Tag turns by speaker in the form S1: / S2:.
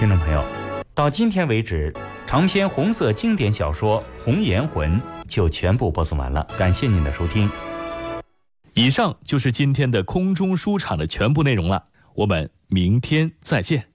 S1: 听众朋友，到今天为止，长篇红色经典小说《红颜魂》就全部播送完了，感谢您的收听。
S2: 以上就是今天的空中书场的全部内容了，我们明天再见。